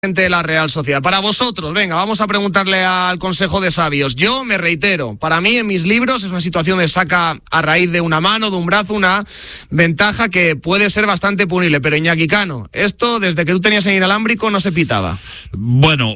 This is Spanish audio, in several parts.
de la Real Sociedad. Para vosotros, venga, vamos a preguntarle al Consejo de Sabios. Yo me reitero, para mí en mis libros es una situación de saca a raíz de una mano, de un brazo, una ventaja que puede ser bastante punible, pero Iñaki Cano, esto desde que tú tenías en inalámbrico no se pitaba. Bueno,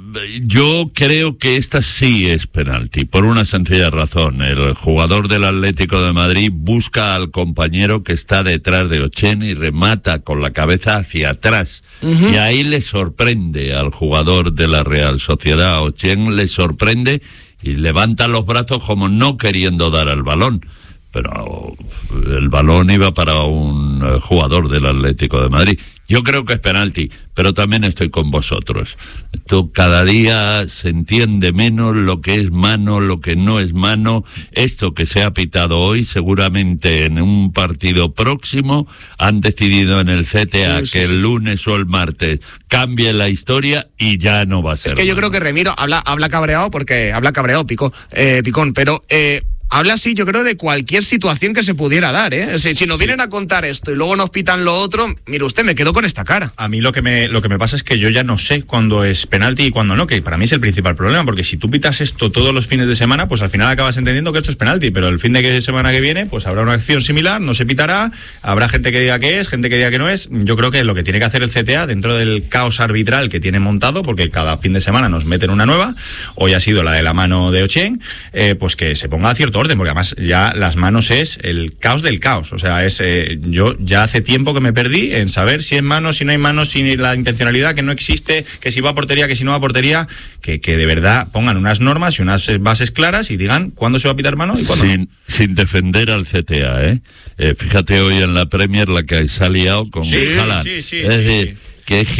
yo creo que esta sí es penalti, por una sencilla razón. El jugador del Atlético de Madrid busca al compañero que está detrás de Ochen y remata con la cabeza hacia atrás. Uh-huh. Y ahí le sorprende al jugador de la Real Sociedad, Ochen le sorprende y levanta los brazos como no queriendo dar al balón. Pero el balón iba para un jugador del Atlético de Madrid. Yo creo que es penalti, pero también estoy con vosotros. Esto cada día se entiende menos lo que es mano, lo que no es mano. Esto que se ha pitado hoy, seguramente en un partido próximo han decidido en el CTA que el lunes o el martes cambie la historia y ya no va a ser. Es que mano. Yo creo que Remiro habla cabreado porque habla cabreado Picón, pero habla así, yo creo, de cualquier situación que se pudiera dar, ¿eh? O sea, si nos vienen a contar esto y luego nos pitan lo otro, mire usted, me quedo con esta cara. A mí lo que me pasa es que yo ya no sé cuándo es penalti y cuándo no, que para mí es el principal problema, porque si tú pitas esto todos los fines de semana, pues al final acabas entendiendo que esto es penalti, pero el fin de semana que viene, pues habrá una acción similar, no se pitará, habrá gente que diga que es, gente que diga que no es. Yo creo que lo que tiene que hacer el CTA, dentro del caos arbitral que tiene montado, porque cada fin de semana nos meten una nueva, hoy ha sido la de la mano de Ochen, pues que se ponga a cierto orden, porque además ya las manos es el caos del caos. O sea, es yo ya hace tiempo que me perdí en saber si es mano, si no hay mano, si la intencionalidad que no existe, que si va a portería, que si no va a portería, que de verdad pongan unas normas y unas bases claras y digan cuándo se va a pitar mano y cuándo sin defender al CTA, fíjate hoy en la Premier la que se ha liado con Haaland. Sí. Es decir, que es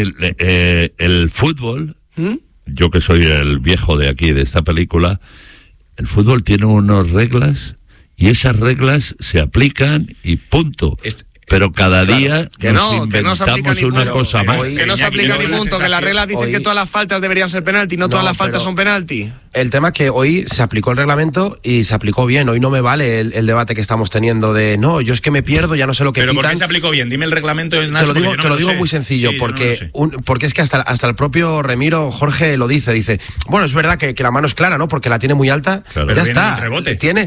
que el fútbol, yo que soy el viejo de aquí, de esta película, el fútbol tiene unas reglas y esas reglas se aplican y punto. Pero cada día nos inventamos una cosa más. Que no se aplica ni punto, que las reglas dicen que todas las faltas deberían ser penalti, no todas las faltas son penalti. El tema es que hoy se aplicó el reglamento y se aplicó bien. Hoy no me vale el debate que estamos teniendo de no, yo es que me pierdo, ya no sé lo que pitan. ¿Pero por qué se aplicó bien? Dime el reglamento. Te lo digo muy sencillo, porque es que hasta el propio Remiro, Jorge, lo dice, bueno, es verdad que la mano es clara, ¿no? Porque la tiene muy alta, claro, ya está. Viene,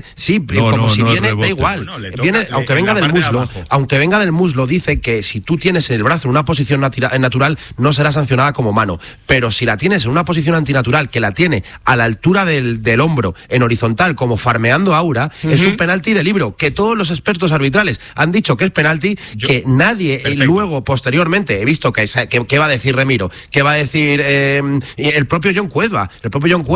da igual. Viene, aunque venga del muslo, dice que si tú tienes el brazo en una posición natural, no será sancionada como mano. Pero si la tienes en una posición antinatural, que la tiene a la altura del hombro, en horizontal, como farmeando aura, es un penalti de libro, que todos los expertos arbitrales han dicho que es penalti, que nadie luego, posteriormente, he visto que va a decir Remiro, que va a decir el propio John Cueva, que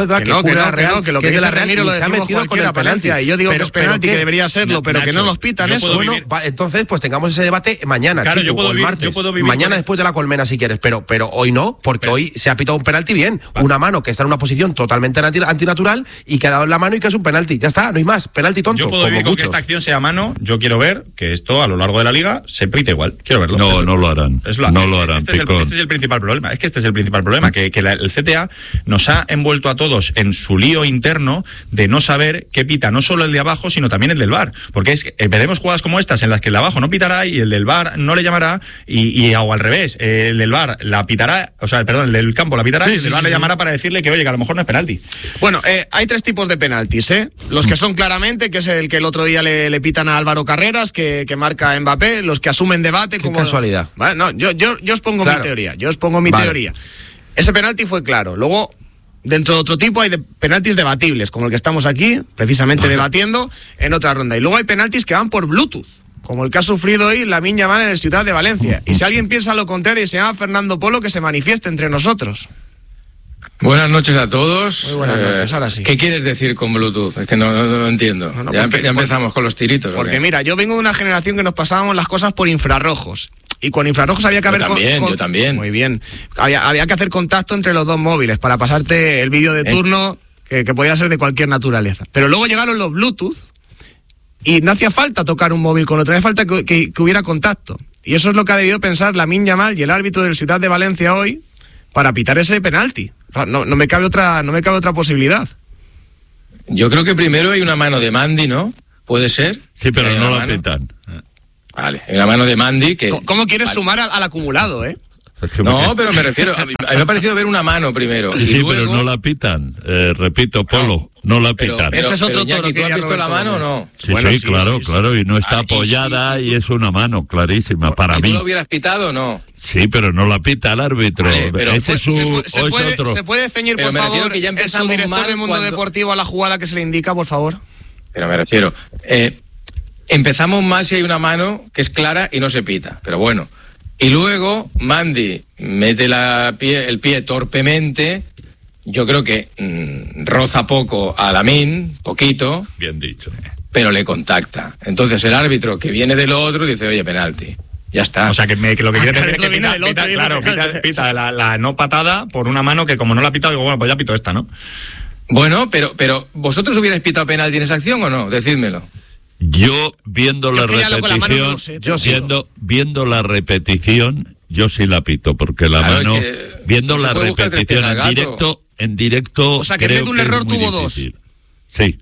lo que es de la Real, y se ha metido con el penalti. Y yo digo que es penalti, que debería serlo, pero que no los pitan eso. Bueno, entonces, pues tengamos ese debate mañana, claro, o el martes, mañana después de la colmena si quieres, pero hoy no, porque hoy se ha pitado un penalti bien, una mano que está en una posición totalmente antinatural y que ha dado en la mano y que es un penalti, ya está, no hay más, penalti tonto. Yo puedo vivir con que esta acción sea mano, yo quiero ver que esto a lo largo de la liga se pite igual, quiero verlo. No lo harán, este es el principal problema, que el CTA nos ha envuelto a todos en su lío interno de no saber qué pita, no solo el de abajo, sino también el del VAR, porque veremos jugadas como estas en las que el de abajo no pitará y el del VAR no le llamará o al revés, el del VAR la pitará, el del campo la pitará y el del VAR le llamará para decirle que oye, que a lo mejor no es penalti. Bueno, hay tres tipos de penaltis, los que son claramente, que es el que el otro día le pitan a Álvaro Carreras, que marca Mbappé, los que asumen debate. Qué casualidad. Vale, no, yo os pongo mi teoría, Ese penalti fue claro. Luego, dentro de otro tipo hay penaltis debatibles, como el que estamos aquí, precisamente debatiendo en otra ronda. Y luego hay penaltis que van por Bluetooth, como el que ha sufrido hoy Lamine Yamal en el Ciudad de Valencia. Y si alguien piensa lo contrario y se llama Fernando Polo, que se manifieste entre nosotros. Buenas noches a todos. Muy buenas noches, ahora sí. ¿Qué quieres decir con Bluetooth? Es que no entiendo. Ya empezamos con los tiritos. Porque mira, yo vengo de una generación que nos pasábamos las cosas por infrarrojos. Y con infrarrojos había que haber... Yo también. Muy bien. Había que hacer contacto entre los dos móviles para pasarte el vídeo de turno que podía ser de cualquier naturaleza. Pero luego llegaron los Bluetooth y no hacía falta tocar un móvil con otro, hacía falta que hubiera contacto. Y eso es lo que ha debido pensar Lamine Yamal y el árbitro del Ciudad de Valencia hoy para pitar ese penalti. O sea, no me cabe otra posibilidad. Yo creo que primero hay una mano de Mandy, ¿no? ¿Puede ser? Sí, pero no la pitan. Vale, hay una mano de Mandy que... ¿Cómo quieres sumar al acumulado, No, pero me refiero, a mí me ha parecido ver una mano primero. Sí, luego... pero no la pitan. Repito, Polo, no la pitan. Ese es otro toro. ¿Tú has visto la mano o no? Sí, bueno, sí, claro, y no está apoyada y es una mano clarísima para mí. ¿Tú lo hubieras pitado o no? Sí, pero no la pita el árbitro. Vale, pero ese es otro. ¿Se puede ceñir, por favor, que ya el subdirector del Mundo Deportivo a la jugada que se le indica, por favor? Pero me refiero, empezamos mal si hay una mano que es clara y no se pita, pero bueno. Y luego Mandy mete el pie torpemente. Yo creo que roza poco a Lamine, poquito. Bien dicho. Pero le contacta. Entonces el árbitro que viene del otro dice, oye, penalti. Ya está. O sea, que lo que quiere decir es que pita la no patada por una mano que como no la ha pitado, digo, bueno, pues ya pito esta, ¿no? Bueno, pero ¿vosotros hubierais pitado penalti en esa acción o no? Decídmelo. Yo viendo la repetición, yo sí la pito, porque la mano, viendo la repetición en directo, o sea, que en vez de un error tuvo difícil. Sí,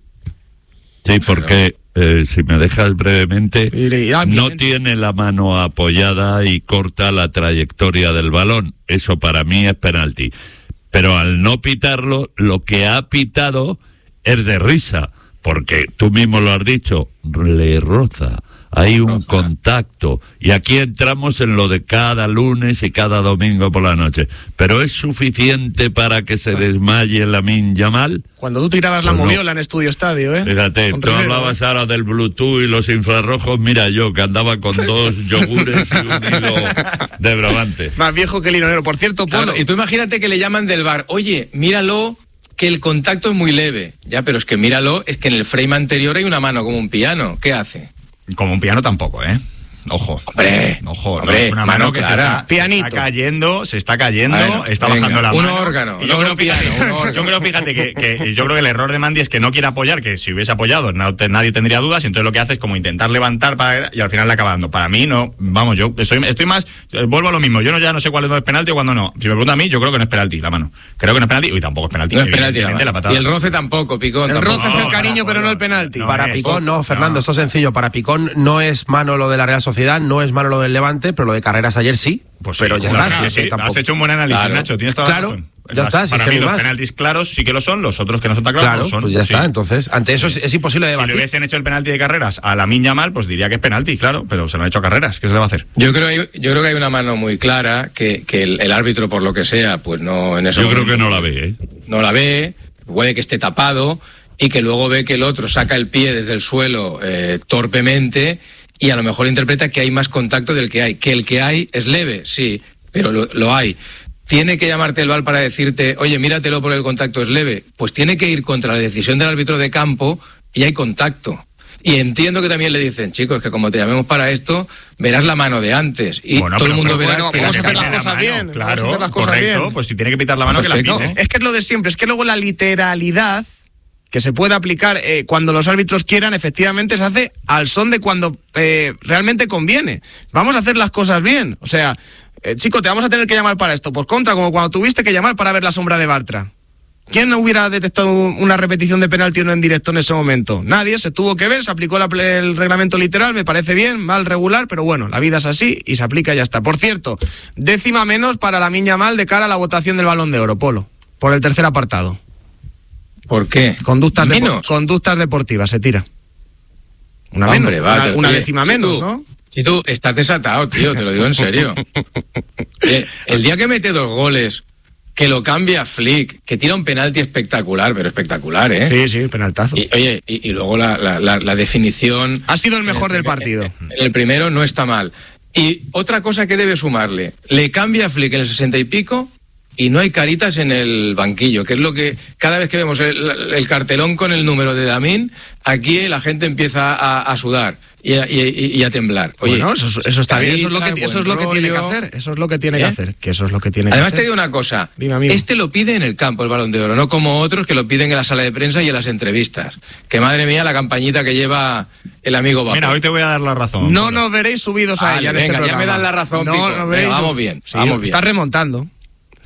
porque si me dejas brevemente, no tiene la mano apoyada y corta la trayectoria del balón. Eso para mí es penalti. Pero al no pitarlo, lo que ha pitado es de risa. Porque tú mismo lo has dicho, le roza, hay un contacto. Y aquí entramos en lo de cada lunes y cada domingo por la noche. ¿Pero es suficiente para que se desmaye Lamine Yamal? Cuando tú tirabas la moviola en Estudio Estadio, ¿eh? Fíjate, tú hablabas ahora del Bluetooth y los infrarrojos. Mira yo, que andaba con 2 yogures y un hilo de Brabante. Más viejo que el hilo negro. Por cierto, Polo... Claro, y tú imagínate que le llaman del VAR. Oye, míralo... que el contacto es muy leve. Ya, pero es que míralo, es que en el frame anterior hay una mano como un piano. ¿Qué hace? Como un piano tampoco, ¿eh? Ojo. Hombre, no, es una mano que clara. se está cayendo, bueno, está bajando la mano. Un órgano, yo creo, fíjate, que yo creo que el error de Mandy es que no quiere apoyar, que si hubiese apoyado nadie tendría dudas, y entonces lo que hace es como intentar levantar y al final le acaba dando. Para mí no, vamos, yo estoy más, vuelvo a lo mismo, yo ya no sé cuál es penalti o cuándo no. Si me pregunta a mí, yo creo que no es penalti la mano. Creo que no es penalti, y tampoco es penalti. No es penalti la patada. Y el roce tampoco, Picón. El roce es el cariño, pero no el penalti. Para Picón no, Fernando, esto es sencillo. Para Picón no es mano lo de la Real Sociedad, no es mano lo del Levante, pero lo de Carreras ayer sí. Pues pero sí, ya está. Si es que tampoco... Has hecho un buen análisis, claro. Nacho, tienes toda la razón. Ya está, si para es que mí los más. penaltis claros sí que lo son, los otros que no son tan claros claro, no son. Pues ya está, entonces, ante eso es imposible debatir. Si le hubiesen hecho el penalti de Carreras a Lamine Yamal, pues diría que es penalti, claro, pero se lo han hecho a Carreras, ¿qué se le va a hacer? Yo creo que hay una mano muy clara que el árbitro, por lo que sea, pues no en eso. Yo creo que no la ve, No la ve, puede que esté tapado, y que luego ve que el otro saca el pie desde el suelo torpemente, y a lo mejor interpreta que hay más contacto del que hay. Que el que hay es leve, sí, pero lo hay. ¿Tiene que llamarte el VAR para decirte, oye, míratelo por el contacto es leve? Pues tiene que ir contra la decisión del árbitro de campo y hay contacto. Y entiendo que también le dicen, chicos, que como te llamemos para esto, verás la mano de antes. Y bueno, todo el mundo verá que vamos a hacer las cosas bien. Claro, vamos a hacer las cosas bien. Pues si tiene que pitar la mano, perfecto, que la pite. Es que es lo de siempre, es que luego la literalidad que se puede aplicar cuando los árbitros quieran, efectivamente se hace al son de cuando realmente conviene. Vamos a hacer las cosas bien. O sea, chico, te vamos a tener que llamar para esto. Por contra, como cuando tuviste que llamar para ver la sombra de Bartra. ¿Quién no hubiera detectado una repetición de penalti o no en directo en ese momento? Nadie, se tuvo que ver, se aplicó el reglamento literal, me parece bien, mal, regular, pero bueno, la vida es así y se aplica y ya está. Por cierto, 10ª menos para Lamine Yamal de cara a la votación del Balón de Oro, Polo, por el tercer apartado. ¿Por qué? Conductas deportivas, se tira. Una décima menos, ¿no? Y tú, estás desatado, tío, te lo digo en serio. El día que mete 2 goles, que lo cambia Flick, que tira un penalti espectacular, pero espectacular, ¿eh? Sí, penaltazo. Y luego la definición... Ha sido el mejor del partido. En el primero no está mal. Y otra cosa que debe sumarle, le cambia Flick en el 60 y pico... y no hay caritas en el banquillo, que es lo que cada vez que vemos el cartelón con el número de Lamine, aquí la gente empieza a sudar y a temblar. Oye, bueno, eso está bien, eso es lo que tiene que hacer, eso es lo que tiene que hacer, que eso es lo que tiene que Además hacer. Te digo una cosa, dime, este lo pide en el campo, el Balón de Oro, no como otros que lo piden en la sala de prensa y en las entrevistas. Que madre mía la campañita que lleva el amigo Bajo. Mira, hoy te voy a dar la razón. No nos veréis subidos a ella en venga, este programa. Ya me dan la razón, Pico. Vamos bien, vamos bien. Está remontando.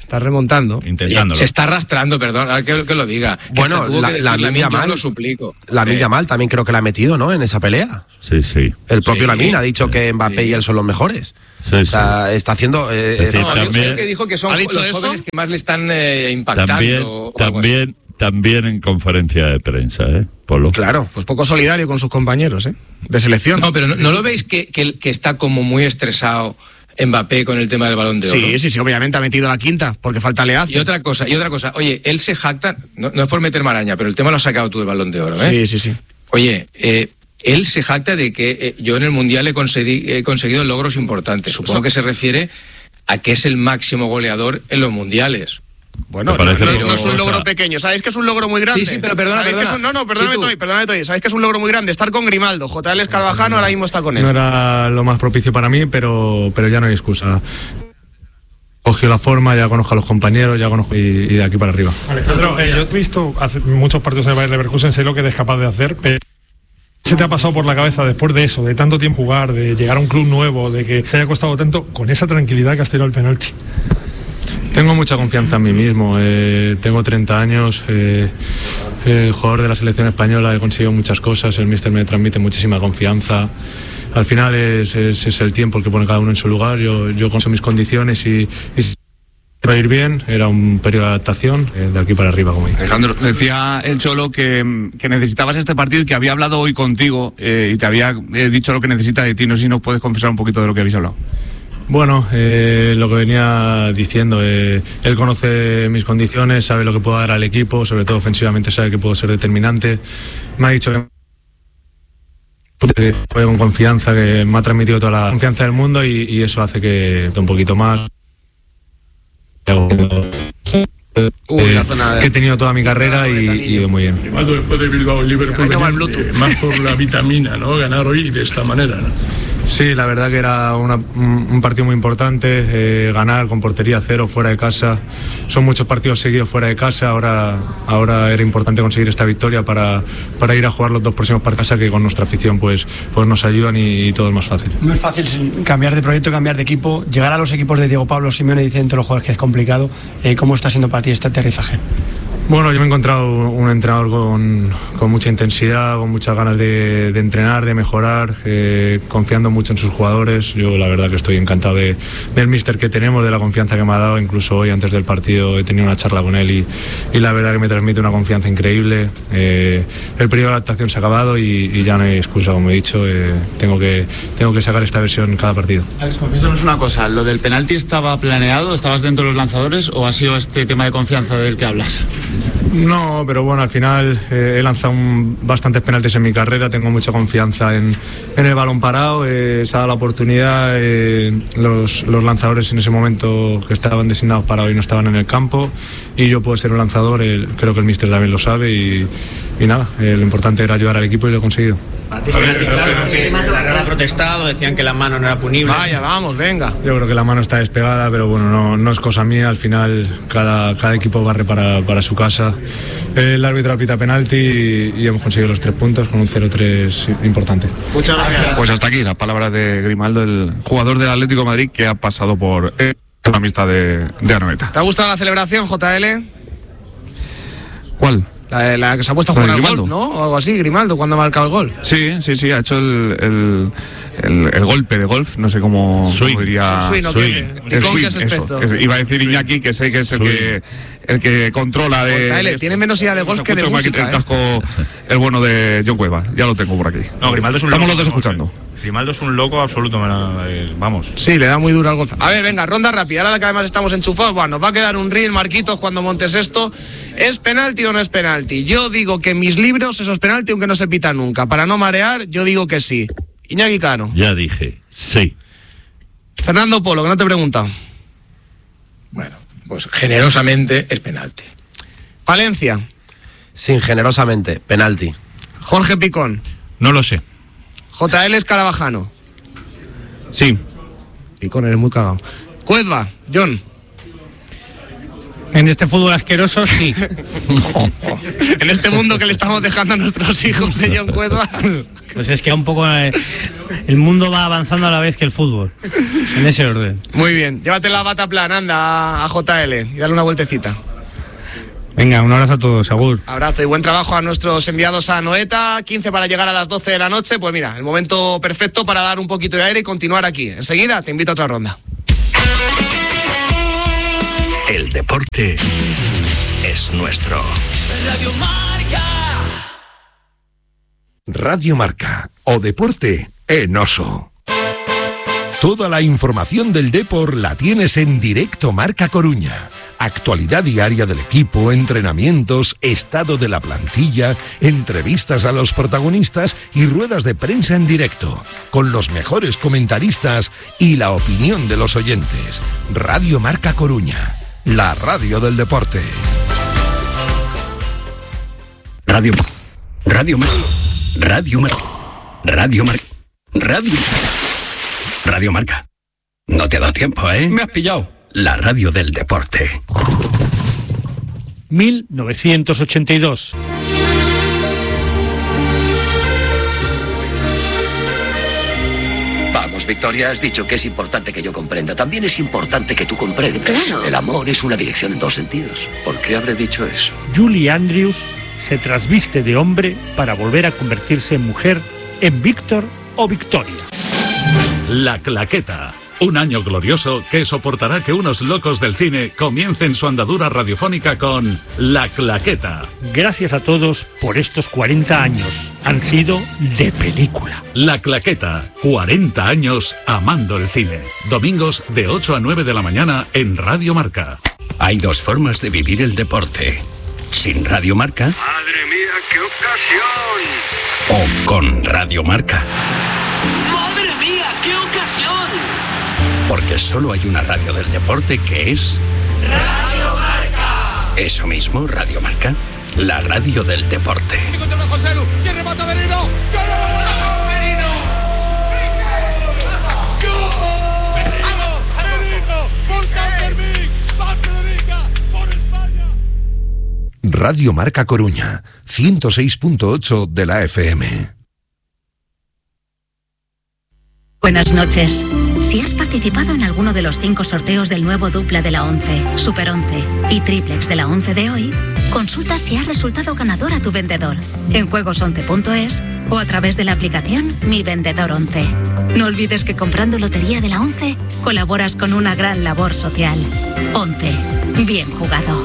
Está remontando. Intentándolo. Se está arrastrando, perdón, que lo diga. Bueno, la Yamal, lo suplico. Lamine Yamal también creo que la ha metido, ¿no? En esa pelea. Sí. El propio Lamine ha dicho que Mbappé y él son los mejores. O sea, está haciendo... también, que dijo que son los jóvenes que más le están impactando. También en conferencia de prensa, Polo. Claro. Pues poco solidario con sus compañeros, de selección. No, pero ¿no lo veis que está como muy estresado Mbappé con el tema del Balón de Oro? Sí, obviamente ha metido la quinta, porque falta le hace. Y otra cosa, oye, él se jacta, no es por meter maraña, pero el tema lo has sacado tú del Balón de Oro, Sí. Oye, él se jacta de que yo en el Mundial he conseguido logros importantes. Supongo que se refiere a que es el máximo goleador en los Mundiales. Bueno, no es un logro pequeño. ¿Sabéis que es un logro muy grande? Sí, pero perdona. Perdóname, Toy. ¿Sabéis que es un logro muy grande? Estar con Grimaldo. JL Escarvajano ahora mismo está con él. No era lo más propicio para mí, pero ya no hay excusa. Cogió la forma, ya conozco a los compañeros, ya conozco y de aquí para arriba. Alejandro, yo he visto muchos partidos en el Bayer Leverkusen, sé lo que eres capaz de hacer, pero ¿qué se te ha pasado por la cabeza después de eso, de tanto tiempo jugar, de llegar a un club nuevo, de que te haya costado tanto, con esa tranquilidad que has tirado el penalti? Tengo mucha confianza en mí mismo, tengo 30 años, jugador de la selección española, he conseguido muchas cosas, el míster me transmite muchísima confianza. Al final es el tiempo el que pone cada uno en su lugar, yo conozco mis condiciones y va a ir bien, era un periodo de adaptación, de aquí para arriba, como dice. Alejandro, decía el Cholo que necesitabas este partido y que había hablado hoy contigo y te había dicho lo que necesita de ti, no sé si nos puedes confesar un poquito de lo que habéis hablado. Bueno, lo que venía diciendo, él conoce mis condiciones, sabe lo que puedo dar al equipo, sobre todo ofensivamente sabe que puedo ser determinante. Me ha dicho que juegue con confianza, que me ha transmitido toda la confianza del mundo y eso hace que un poquito más. Que he tenido toda mi carrera y ido muy bien. Después de Bilbao y Liverpool, más por la vitamina, ¿no? Ganar hoy de esta manera, ¿no? Sí, la verdad que era un partido muy importante, ganar con portería cero fuera de casa. Son muchos partidos seguidos fuera de casa, ahora era importante conseguir esta victoria para ir a jugar los 2 próximos partidos que con nuestra afición pues nos ayudan y todo es más fácil. No es fácil cambiar de proyecto, cambiar de equipo, llegar a los equipos de Diego Pablo Simeone, dicen todos los jugadores que es complicado. ¿Cómo está siendo para ti este aterrizaje? Bueno, yo me he encontrado un entrenador con mucha intensidad, con muchas ganas de entrenar, de mejorar, confiando mucho en sus jugadores. Yo la verdad que estoy encantado del míster que tenemos, de la confianza que me ha dado. Incluso hoy antes del partido he tenido una charla con él y la verdad que me transmite una confianza increíble. El periodo de adaptación se ha acabado y ya no hay excusa, como he dicho. Tengo que sacar esta versión en cada partido. Alex, confiésanos una cosa, ¿lo del penalti estaba planeado? ¿Estabas dentro de los lanzadores o ha sido este tema de confianza del que hablas? No, pero bueno, al final he lanzado bastantes penaltis en mi carrera, tengo mucha confianza en el balón parado, se ha dado la oportunidad, los lanzadores en ese momento que estaban designados para hoy no estaban en el campo y yo puedo ser un lanzador, creo que el míster también lo sabe y nada, lo importante era ayudar al equipo y lo he conseguido. La Real ha protestado, decían que la mano no era punible. Vaya, vamos, venga. Yo creo que la mano está despegada, pero bueno, no es cosa mía. Al final cada equipo barre para su casa. El árbitro apita penalti y hemos conseguido los 3 puntos con un 0-3 importante. Muchas gracias. Pues hasta aquí las palabras de Grimaldo, el jugador del Atlético de Madrid que ha pasado por la amistad de Anoeta. ¿Te ha gustado la celebración, JL? ¿Cuál? La que se ha puesto a jugar al golf, ¿no? O algo así, Grimaldo, cuando ha marcado el gol. Sí, ha hecho el golpe de golf, no sé cómo diría. El swing, eso. Iba a decir Iñaki, que sé que es el que controla de. Tiene menos idea de golf que de música. El casco, el bueno de John Cueva, ya lo tengo por aquí. No, Grimaldo es un Estamos loco, los dos escuchando. Grimaldo es un loco absoluto, vamos. Sí, le da muy duro al golf. A ver, venga, ronda rápida. Ahora que además estamos enchufados, bueno, nos va a quedar un reel, Marquitos, cuando montes esto. ¿Es penalti o no es penalti? Yo digo que en mis libros eso es penalti, aunque no se pita nunca. Para no marear, yo digo que sí. Iñaki Cano. Ya dije, sí. Fernando Polo, que no te he preguntado. Bueno, pues generosamente es penalti. Valencia. Sin generosamente, penalti. Jorge Picón. No lo sé. JL Escarabajano. Sí. Picón, eres muy cagado. Cuedva, John. En este fútbol asqueroso, sí. En este mundo que le estamos dejando a nuestros hijos, John Cuedva. Pues es que un poco El mundo va avanzando a la vez que el fútbol. En ese orden. Muy bien. Llévate la bata plan, anda, a JL y dale una vueltecita. Venga, un abrazo a todos, agur. Abrazo y buen trabajo a nuestros enviados a Noeta. 15 para llegar a las 12 de la noche. Pues mira, el momento perfecto para dar un poquito de aire y continuar aquí. Enseguida te invito a otra ronda. El deporte es nuestro. Radio Marca. Radio Marca, o deporte en Oso. Toda la información del deporte la tienes en Directo Marca Coruña. Actualidad diaria del equipo, entrenamientos, estado de la plantilla, entrevistas a los protagonistas y ruedas de prensa en directo, con los mejores comentaristas y la opinión de los oyentes. Radio Marca Coruña, la radio del deporte. Radio Marca. No te ha dado tiempo, ¿eh? Me has pillado. La radio del deporte. 1982. Vamos, Victoria, has dicho que es importante que yo comprenda. También es importante que tú comprendas. Claro. El amor es una dirección en dos sentidos. ¿Por qué habré dicho eso? Julie Andrews se trasviste de hombre para volver a convertirse en mujer, en Víctor o Victoria. La Claqueta. Un año glorioso que soportará que unos locos del cine comiencen su andadura radiofónica con La Claqueta. Gracias a todos por estos 40 años. Han sido de película. La Claqueta. 40 años amando el cine. Domingos de 8 a 9 de la mañana en Radio Marca. Hay dos formas de vivir el deporte. Sin Radio Marca. ¡Madre mía, qué ocasión! O con Radio Marca. ¡Madre mía, qué ocasión! Porque solo hay una radio del deporte que es... ¡Radio Marca! Eso mismo, Radio Marca. La radio del deporte. ¿Quién remata Merino? Radio Marca Coruña, 106.8 de la FM. Buenas noches. Si has participado en alguno de los 5 sorteos del nuevo dupla de la 11, Super 11 y triplex de la 11 de hoy, consulta si has resultado ganador a tu vendedor en juegos11.es o a través de la aplicación Mi Vendedor 11. No olvides que comprando lotería de la 11 colaboras con una gran labor social. 11. Bien jugado.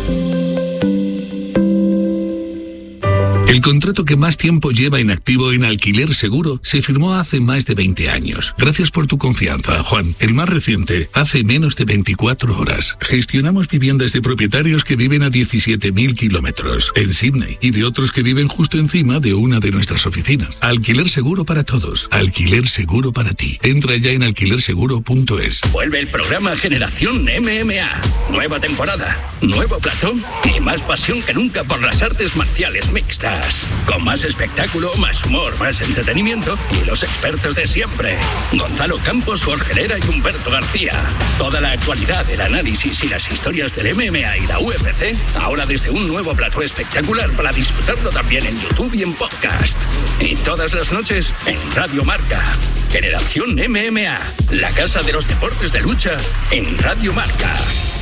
El contrato que más tiempo lleva inactivo en Alquiler Seguro se firmó hace más de 20 años. Gracias por tu confianza, Juan. El más reciente, hace menos de 24 horas. Gestionamos viviendas de propietarios que viven a 17.000 kilómetros en Sydney y de otros que viven justo encima de una de nuestras oficinas. Alquiler Seguro para todos. Alquiler Seguro para ti. Entra ya en alquilerseguro.es. Vuelve el programa Generación MMA. Nueva temporada, nuevo platón y más pasión que nunca por las artes marciales mixtas. Con más espectáculo, más humor, más entretenimiento y los expertos de siempre. Gonzalo Campos, Jorge Herrera y Humberto García. Toda la actualidad, el análisis y las historias del MMA y la UFC, ahora desde un nuevo plató espectacular para disfrutarlo también en YouTube y en podcast. Y todas las noches en Radio Marca. Generación MMA, la casa de los deportes de lucha en Radio Marca.